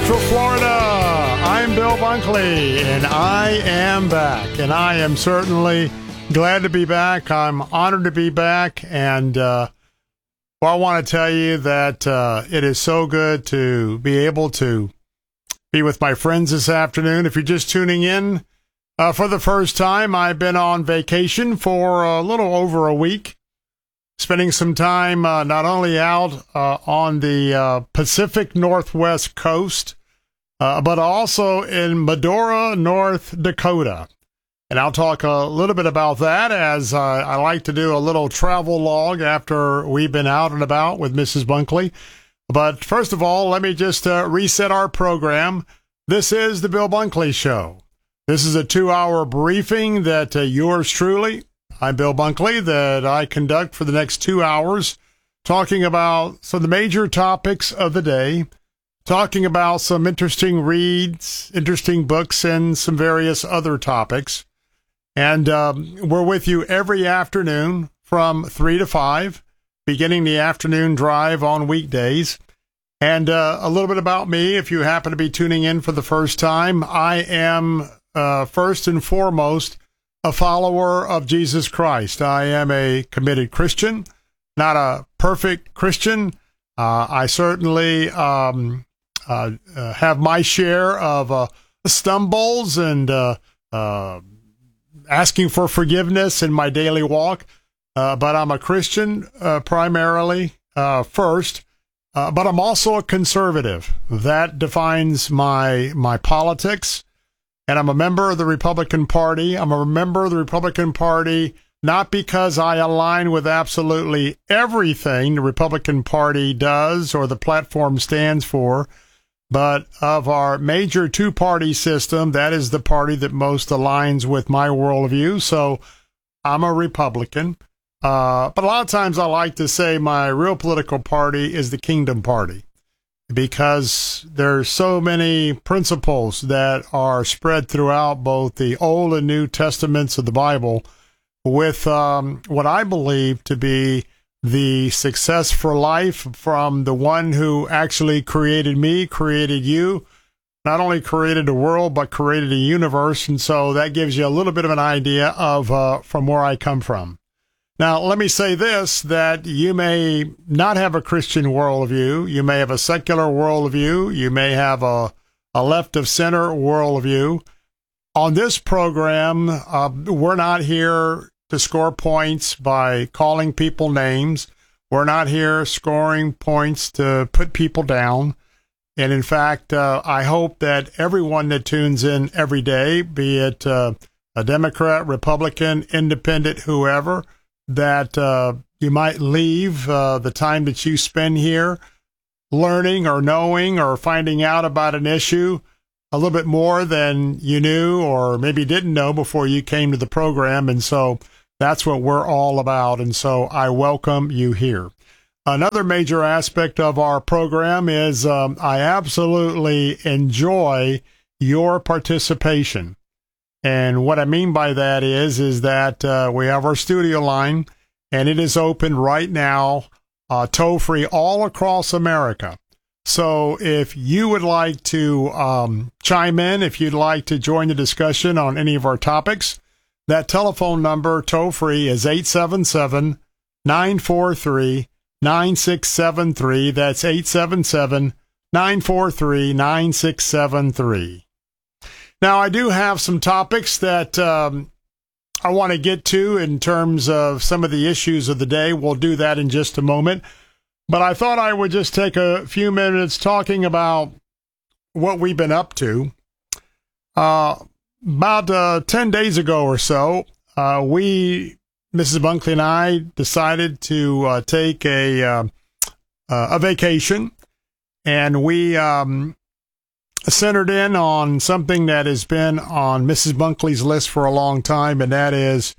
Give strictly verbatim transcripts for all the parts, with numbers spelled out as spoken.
Central Florida. I'm Bill Bunkley, and I am back. And I am certainly glad to be back. I'm honored to be back. And uh, well, I want to tell you that uh, it is so good to be able to be with my friends this afternoon. If you're just tuning in uh, for the first time, I've been on vacation for a little over a week, spending some time uh, not only out uh, on the uh, Pacific Northwest coast, uh, but also in Medora, North Dakota. And I'll talk a little bit about that, as uh, I like to do a little travel log after we've been out and about with Missus Bunkley. But first of all, let me just uh, reset our program. This is the Bill Bunkley Show. This is a two-hour briefing that uh, yours truly, I'm Bill Bunkley, that I conduct for the next two hours, talking about some of the major topics of the day, talking about some interesting reads, interesting books, and some various other topics. And um, we're with you every afternoon from three to five, beginning the afternoon drive on weekdays. And uh, a little bit about me, if you happen to be tuning in for the first time. I am, uh, first and foremost, a follower of Jesus Christ. I am a committed Christian, not a perfect Christian. Uh, I certainly um, uh, uh, have my share of uh, stumbles and uh, uh, asking for forgiveness in my daily walk. Uh, but I'm a Christian uh, primarily uh, first. Uh, but I'm also a conservative. That defines my my politics. And I'm a member of the Republican Party. I'm a member of the Republican Party not because I align with absolutely everything the Republican Party does or the platform stands for, but of our major two-party system, that is the party that most aligns with my worldview. So I'm a Republican. Uh, but a lot of times I like to say my real political party is the Kingdom Party, because there's so many principles that are spread throughout both the Old and New Testaments of the Bible with um, what I believe to be the success for life from the one who actually created me, created you, not only created the world, but created a universe. And so that gives you a little bit of an idea of uh, from where I come from. Now, let me say this, that you may not have a Christian worldview. You may have a secular worldview. You may have a, a left of center worldview. On this program, uh, we're not here to score points by calling people names. We're not here scoring points to put people down. And in fact, uh, I hope that everyone that tunes in every day, be it uh, a Democrat, Republican, Independent, whoever, that uh, you might leave uh, the time that you spend here learning or knowing or finding out about an issue a little bit more than you knew or maybe didn't know before you came to the program. And so that's what we're all about. And so I welcome you here. Another major aspect of our program is um, I absolutely enjoy your participation. And what I mean by that is, is that uh, we have our studio line, and it is open right now, uh, toll-free all across America. So if you would like to um, chime in, if you'd like to join the discussion on any of our topics, that telephone number, toll-free, is eight seven seven, nine four three, nine six seven three. That's eight seven seven, nine four three, nine six seven three. Now, I do have some topics that um, I want to get to in terms of some of the issues of the day. We'll do that in just a moment. But I thought I would just take a few minutes talking about what we've been up to. Uh, about uh, ten days ago or so, uh, we, Missus Bunkley and I, decided to uh, take a, uh, uh, a vacation. And we... Um, centered in on something that has been on Missus Bunkley's list for a long time, and that is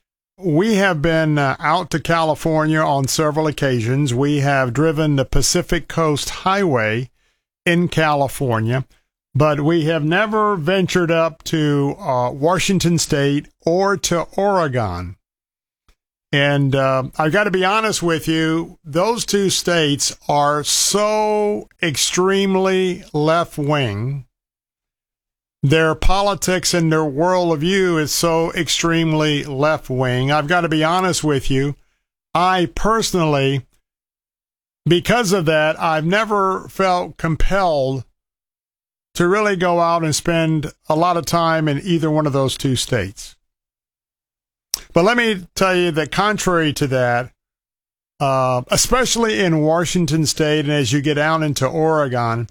we have been uh, out to California on several occasions. We have driven the Pacific Coast Highway in California, but we have never ventured up to uh, Washington State or to Oregon. And uh, I've got to be honest with you, those two states are so extremely left-wing. Their politics and their worldview is so extremely left-wing. I've got to be honest with you, I personally, because of that, I've never felt compelled to really go out and spend a lot of time in either one of those two states. But let me tell you that contrary to that, uh, especially in Washington State and as you get down into Oregon,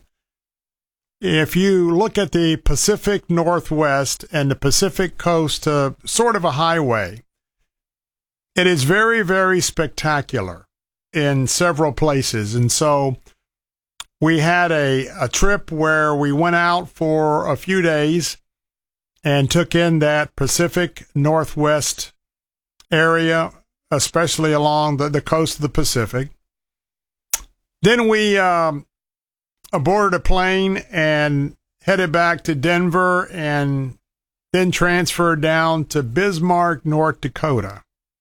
if you look at the Pacific Northwest and the Pacific Coast, uh, sort of a highway, it is very, very spectacular in several places. And so we had a, a trip where we went out for a few days and took in that Pacific Northwest area, especially along the, the coast of the Pacific. Then we um, boarded a plane and headed back to Denver and then transferred down to Bismarck, North Dakota.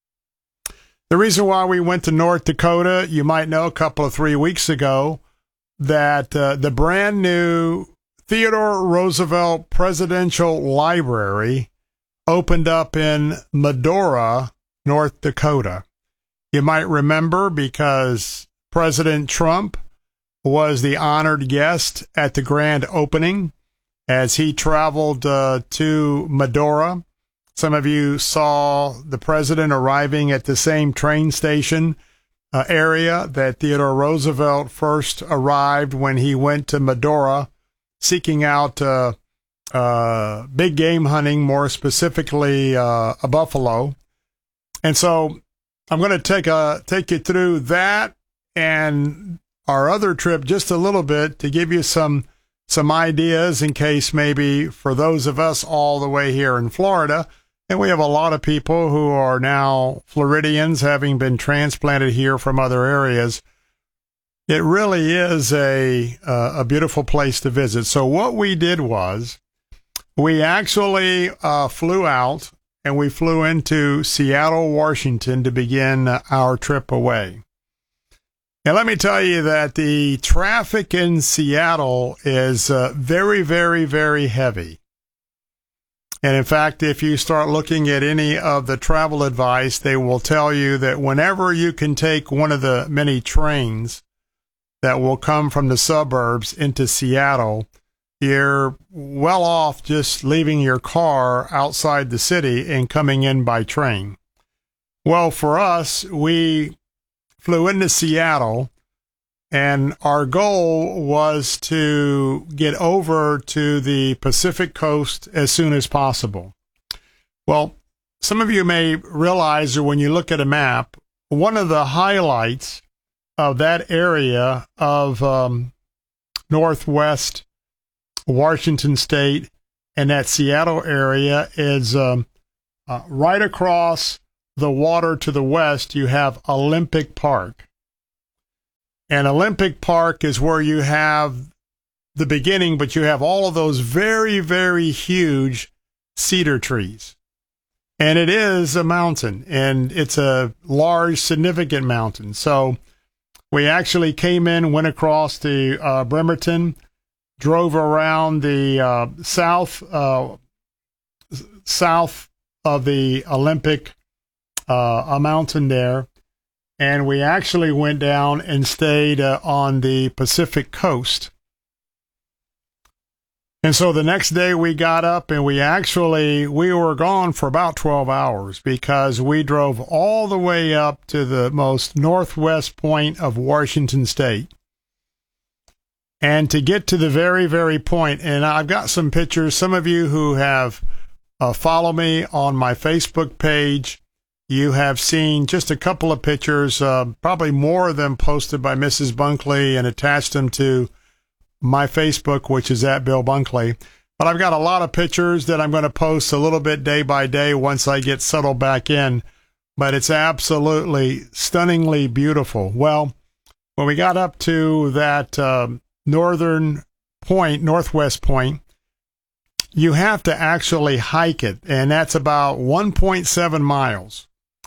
The reason why we went to North Dakota, you might know a couple of three weeks ago, that uh, the brand new Theodore Roosevelt Presidential Library opened up in Medora, North Dakota. You might remember because President Trump was the honored guest at the grand opening as he traveled uh, to Medora. Some of you saw the president arriving at the same train station uh, area that Theodore Roosevelt first arrived when he went to Medora, seeking out uh, uh, big game hunting, more specifically uh, a buffalo. And so I'm going to take a take you through that and our other trip just a little bit to give you some some ideas in case maybe for those of us all the way here in Florida, and we have a lot of people who are now Floridians having been transplanted here from other areas. It really is a uh, a beautiful place to visit. So what we did was we actually uh, flew out and we flew into Seattle, Washington to begin our trip away. And let me tell you that the traffic in Seattle is uh, very, very, very heavy. And in fact, if you start looking at any of the travel advice, they will tell you that whenever you can take one of the many trains that will come from the suburbs into Seattle, you're well off just leaving your car outside the city and coming in by train. Well, for us, we flew into Seattle, and our goal was to get over to the Pacific Coast as soon as possible. Well, some of you may realize that when you look at a map, one of the highlights of that area of um, Northwest Washington State and that Seattle area is um, uh, right across the water to the west, you have Olympic Park. And Olympic Park is where you have the beginning, but you have all of those very, very huge cedar trees. And it is a mountain, and it's a large, significant mountain. So we actually came in, went across to uh, Bremerton, drove around the uh, south, uh, south of the Olympic uh, a mountain there, and we actually went down and stayed uh, on the Pacific Coast. And so the next day we got up and we actually, we were gone for about twelve hours because we drove all the way up to the most northwest point of Washington State. And to get to the very, very point, and I've got some pictures, some of you who have uh, followed me on my Facebook page, you have seen just a couple of pictures, uh, probably more of them posted by Missus Bunkley and attached them to my Facebook, which is at Bill Bunkley. But I've got a lot of pictures that I'm going to post a little bit day by day once I get settled back in. But it's absolutely stunningly beautiful. Well, when we got up to that uh, northern point, northwest point, you have to actually hike it, and that's about one point seven miles.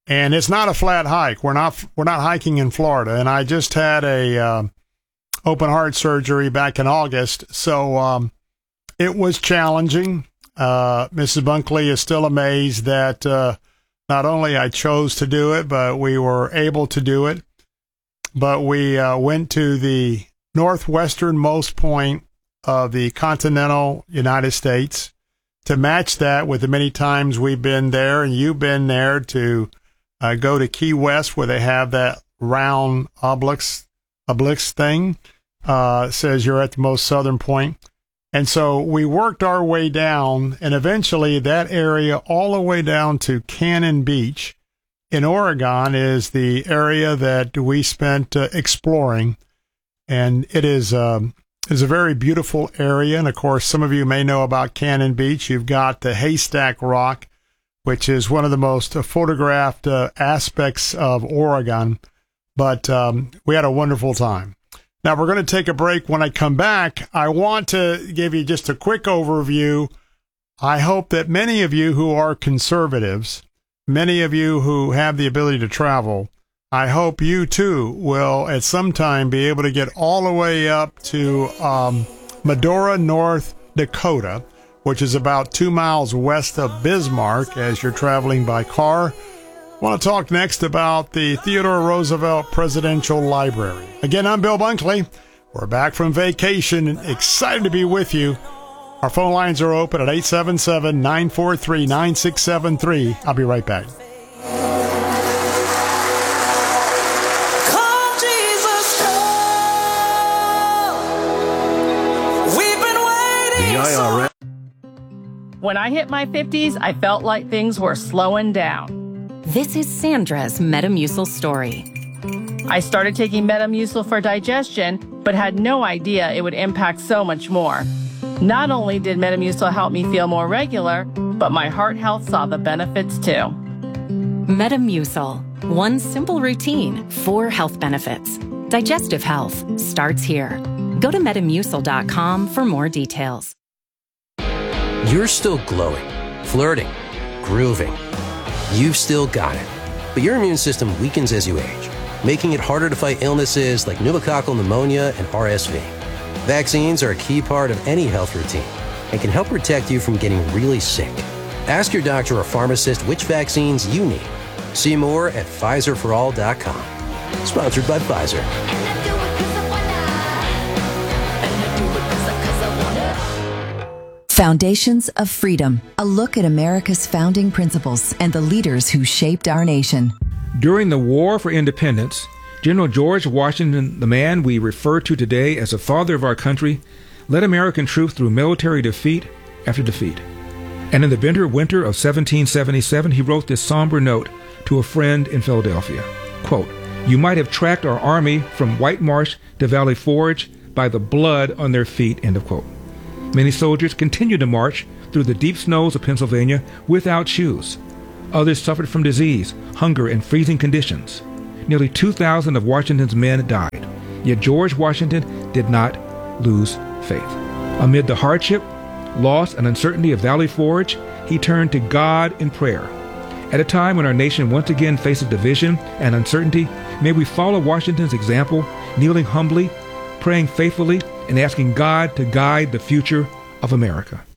and it's not a flat hike. We're not we're not hiking in Florida, and I just had a uh, open heart surgery back in August, so um, it was challenging. Uh, Missus Bunkley is still amazed that uh, not only I chose to do it, but we were able to do it. But we uh, went to the northwesternmost point of the continental United States to match that with the many times we've been there, and you've been there, to uh, go to Key West, where they have that round obelisk, obelisk thing. Uh, says you're at the most southern point. And so we worked our way down, and eventually that area all the way down to Cannon Beach in Oregon is the area that we spent uh, exploring. And it is um, is a very beautiful area. And, of course, some of you may know about Cannon Beach. You've got the Haystack Rock, which is one of the most uh, photographed uh, aspects of Oregon. But um, we had a wonderful time. Now, we're going to take a break. When I come back, I want to give you just a quick overview. I hope that many of you who are conservatives, many of you who have the ability to travel, I hope you too will at some time be able to get all the way up to um, Medora, North Dakota, which is about two miles west of Bismarck as you're traveling by car. I want to talk next about the Theodore Roosevelt Presidential Library. Again, I'm Bill Bunkley. We're back from vacation and excited to be with you. Our phone lines are open at eight seven seven, nine four three, nine six seven three. I'll be right back. When I hit my fifties, I felt like things were slowing down. This is Sandra's Metamucil story. I started taking Metamucil for digestion, but had no idea it would impact so much more. Not only did Metamucil help me feel more regular, but my heart health saw the benefits too. Metamucil. One simple routine, four health benefits. Digestive health starts here. Go to Metamucil dot com for more details. You're still glowing, flirting, grooving. You've still got it. But your immune system weakens as you age, making it harder to fight illnesses like pneumococcal pneumonia and R S V. Vaccines are a key part of any health routine and can help protect you from getting really sick. Ask your doctor or pharmacist which vaccines you need. See more at Pfizer for all dot com. Sponsored by Pfizer. Foundations of Freedom, a look at America's founding principles and the leaders who shaped our nation. During the War for Independence, General George Washington, the man we refer to today as the father of our country, led American troops through military defeat after defeat. And in the bitter winter of seventeen seventy-seven, he wrote this somber note to a friend in Philadelphia. Quote, "You might have tracked our army from White Marsh to Valley Forge by the blood on their feet," end of quote. Many soldiers continued to march through the deep snows of Pennsylvania without shoes. Others suffered from disease, hunger, and freezing conditions. Nearly two thousand of Washington's men died. Yet George Washington did not lose faith. Amid the hardship, loss, and uncertainty of Valley Forge, he turned to God in prayer. At a time when our nation once again faces division and uncertainty, may we follow Washington's example, kneeling humbly, praying faithfully, and asking God to guide the future of America.